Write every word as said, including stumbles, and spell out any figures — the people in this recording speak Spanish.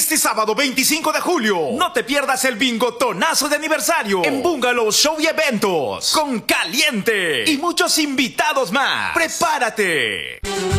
Este sábado veinticinco de julio, no te pierdas el bingotonazo de aniversario en Bungalow Show y Eventos, con Caliente y muchos invitados más. ¡Prepárate!